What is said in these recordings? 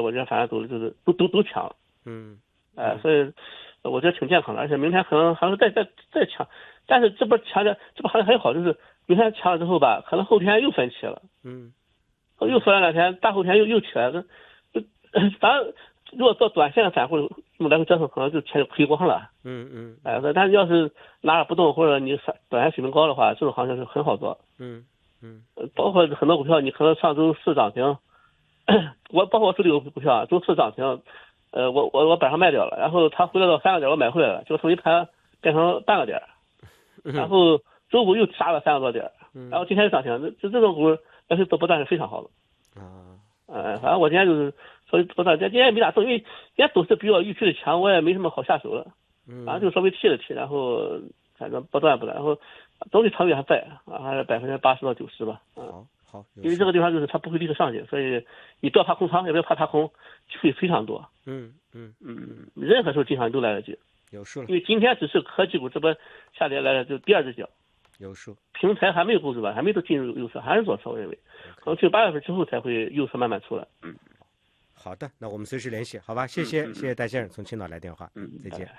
我觉得反正都强，所以我觉得挺健康的，而且明天可能还会再强，但是这不强的，这不还好，就是明天强了之后吧，可能后天又分歧了，又分了2天，大后天又起来了，反正如果做短线的散户来回折腾，可能就钱就亏光了，但是要是拿着不动或者你短线水平高的话，这种行情是很好做，包括很多股票，你可能上周4涨停，包括我手里有股票，周4涨停，我板上卖掉了，然后它回来到3个点，我买回来了，就收一盘变成半个点，然后周5又杀了3个多点，然后今天又涨停，这种股要是做波段是非常好的。反正我今天就是所以波段，今天也没咋动，因为今天走势比我预期的强，我也没什么好下手了，反正就稍微踢了踢，然后反正波段，然后总体成率还在还是80%到90%吧。 好， 因为这个地方就是它不会立刻上去，所以你不要怕空仓，也不要怕踏空，机会非常多。任何时候进场都来得及。 有数了。 因为今天只是科技股这波下跌来了就第2只脚。 有数。 平台还没有构筑完，还没都进入右侧，还是左侧，我认为可能去8月份之后才会右侧慢慢出来。 好的，那我们随时联系，好吧？谢谢戴先生从青岛来电话。再见。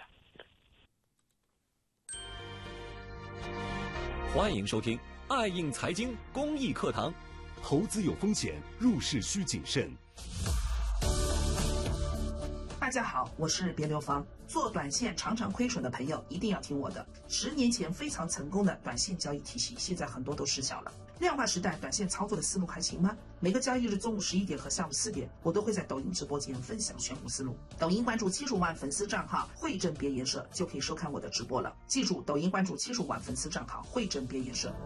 欢迎收听爱映财经公益课堂。 投资有风险，入市需谨慎。 大家好，我是别流芳。做短线常常亏损的朋友一定要听我的。10年前非常成功的短线交易体系，现在很多都失效了。量化时代短线操作的思路还行吗？每个交易日中午11点和下午4点，我都会在抖音直播间分享选股思路。抖音关注75万粉丝账号慧正别颜社就可以收看我的直播了。记住，抖音关注75万粉丝账号慧正别颜社。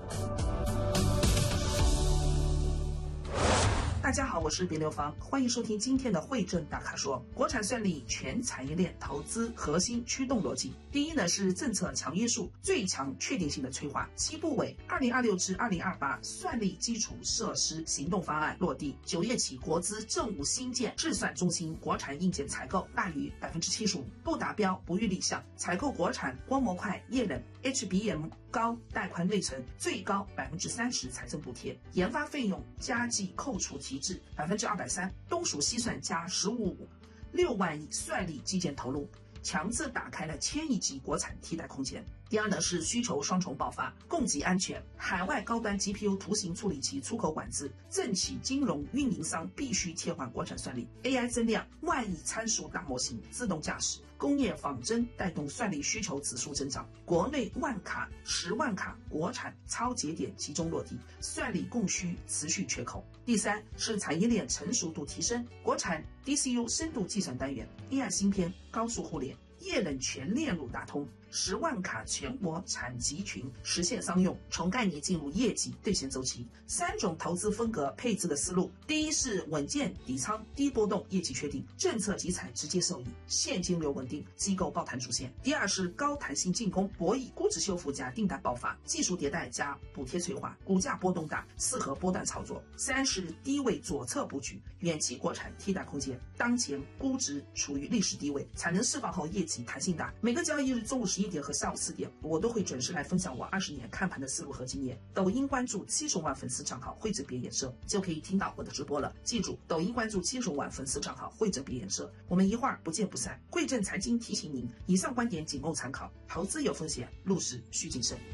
大家好，我是别流芳，欢迎收听今天的慧正大咖说。国产算力全产业链投资核心驱动逻辑，第一呢是政策强约束，最强确定性的催化。7部委2026至2028算力基础设施行动方案落地，9月起国资政务新建制算中心国产硬件采购大于75%，不达标不予立项。采购国产光模块、液冷、HBM 高带宽内存，最高30%财政补贴，研发费用加计扣除提质230%，东数西算加15.6万亿算力基建投入，强制打开了1000亿级国产替代空间。第二呢是需求双重爆发，供给安全，海外高端 GPU 图形处理器出口管制，政企金融运营商必须切换国产算力。 AI 增量，万亿参数大模型，自动驾驶，工业仿真带动算力需求指数增长，国内万卡、10万卡国产超节点集中落地，算力供需持续缺口。第三是产业链成熟度提升，国产 DCU 深度计算单元、AI 芯片、高速互联、液冷全链路打通，10万卡全国产集群实现商用，从概念进入业绩兑现周期。3种投资风格配置的思路，第一是稳健底仓，低波动，业绩确定，政策集采直接受益，现金流稳定，机构抱团主线。第二是高弹性进攻，博弈估值修复加订单爆发，技术迭代加补贴催化，股价波动大，适合波段操作。3是低位左侧布局，远期国产替代空间，当前估值处于历史低位，产能释放后业绩弹性大。每个交易日中午11点和下午4点，我都会准时来分享我20年看盘的思路和经验。抖音关注70万粉丝账号慧正别颜社就可以听到我的直播了。记住，抖音关注70万粉丝账号慧正别颜社，我们一会儿不见不散。慧正财经提醒您，以上观点仅供参考，投资有风险，入市需谨慎。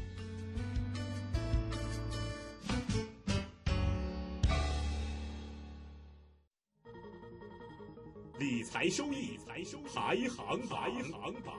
理财收益排行榜。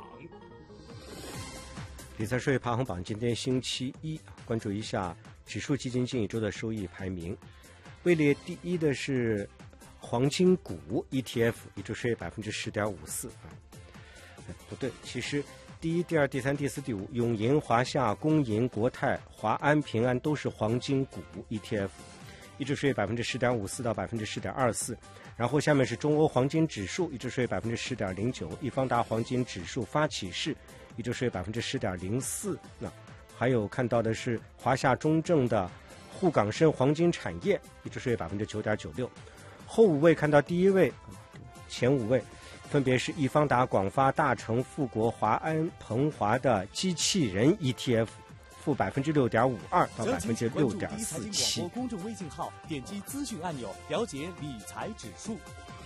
理财收益排行榜今天星期一，关注一下指数基金近一周的收益排名。位列第一的是黄金股 ETF， 一周收益10.54%。不对，其实第一、第二、第三、第四、第五，永银、华夏、工银、国泰、华安、平安都是黄金股 ETF， 一周收益10.54%到10.24%。然后下面是中欧黄金指数，一周收益10.09%，易方达黄金指数发起式，一周收益10.04%。那还有看到的是华夏中证的沪港深黄金产业，一周收益9.96%。后5位看到第一位，前5位分别是易方达、广发、大成、富国、华安、鹏华的机器人 ETF，负6.52%到6.47%。 公众微信号，点击资讯按钮，了解理财指数。